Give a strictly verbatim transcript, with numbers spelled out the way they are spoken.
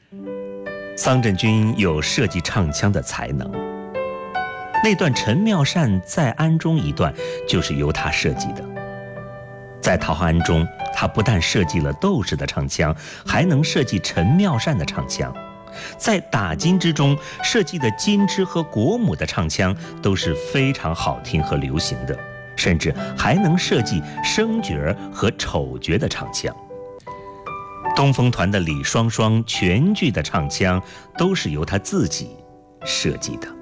桑轸君有设计唱腔的才能，那段陈妙善在庵中一段就是由他设计的。在桃花庵中，他不但设计了窦氏的唱腔，还能设计陈妙善的唱腔。在打金之中设计的金枝和国母的唱腔都是非常好听和流行的，甚至还能设计生角和丑角的唱腔。东风团的李双双全剧的唱腔都是由他自己设计的。